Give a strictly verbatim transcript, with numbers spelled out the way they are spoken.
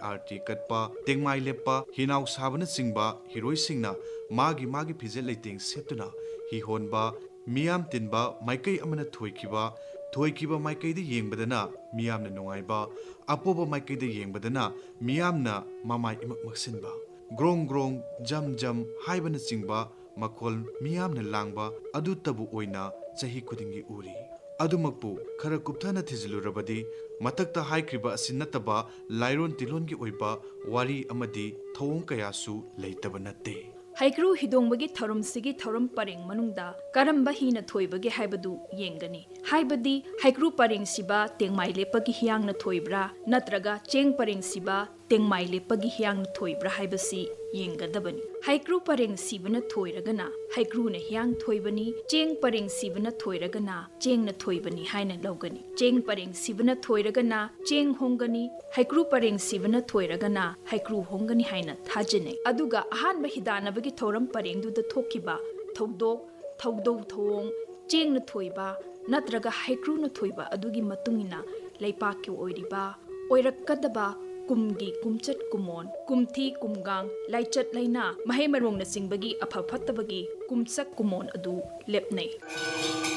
आरती कटपा तेंगमाई लेप्पा हिनाव साबना चिंबा हिरोइ सिंगना मागी मागी फिजे लेटिंग सेप्तुना हि होनबा मियाम तिनबा माइकई अमना थोइकिबा थोइकिबा माइकईदे येंगबदना मियामना नुंगाइबा अपोबा माइकईदे येंगबदना मियामना मामाई इमक मक्सिनबा ग्रोंग ग्रोंग जम जम हाइबना चिंबा मखोल मियामना लांगबा अदु तबु ओइना चही खुदिंगी उरी अदुमकपु खरा कुप्थाना थिजिलुरबदी मतक्ता हाइक्रिबा असि नतबा लाइरोन तिलोनगी ओइबा वारी अमदी थौंग कयासु लेतबा नत्ते हाइक्रू हिदोंबगी थरम सिगी थरम परेंग मनुंगदा करम्बा Hina थोइबगे हाइबदु येंगनी हाइबदी हाइक्रू परेंग सिबा तेंगमाई लेपगी हियांगना थोइब्रा नत्रगा Cheng परेंग सिबा तेंगमाई लेपगी हियांगना थोइब्रा हाइबसी येंगदबनी हाइक्रू परेंग सिबना थोइरगना हाइक्रूना हियांग थोइबनी Cheng परेंग सिबना थोइरगना चेंगना थोइबनी हाइना लौगनी Cheng परेंग सिबना थोइरगना Cheng होंगनी हाइक्रू परेंग सिबना थोइरगना हाइक्रू होंगनी हाइना थाजने अदुगा अहानबा हिदानबगी थौरम परेंगदुदा थोकिबा थौदोक थौदौ थौंग चेंगना थोइबा नत्रगा हाइक्रूना थोइबा अदुगी मतुंगिना लेपाक्यो ओइरिबा ओइरक्कदबा कुमगी कुमचट कुमोन कुमथी कुमगांग लाइचट लाइना महे मरोंगना चिंबगी अफफत्तबगी कुमचक कुमोन अदु लेपनै।